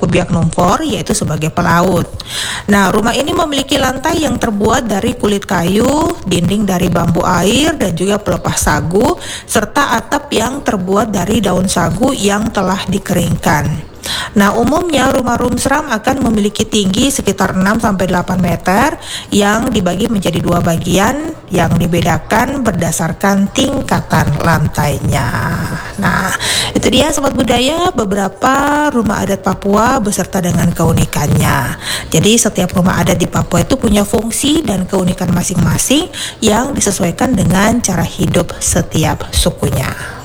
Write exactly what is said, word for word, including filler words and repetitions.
Biak Numfor, yaitu sebagai pelaut. Nah, rumah ini memiliki lantai yang terbuat dari kulit kayu, dinding dari bambu air dan juga pelepah sagu, serta atap yang terbuat dari daun sagu yang telah dikeringkan. Nah, umumnya rumah room seram akan memiliki tinggi sekitar enam sampai delapan meter yang dibagi menjadi dua bagian yang dibedakan berdasarkan tingkatan lantainya. Nah, itu dia Sobat Budaya, beberapa rumah adat Papua beserta dengan keunikannya. Jadi setiap rumah adat di Papua itu punya fungsi dan keunikan masing-masing yang disesuaikan dengan cara hidup setiap sukunya.